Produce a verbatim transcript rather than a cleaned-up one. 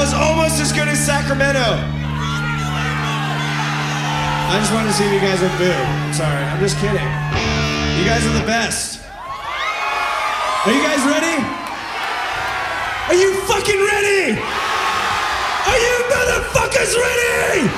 was almost as good as Sacramento. I just wanted to see if you guys would boo. Sorry, I'm just kidding. You guys are the best. Are you guys ready? Are you fucking ready? Are you motherfuckers ready?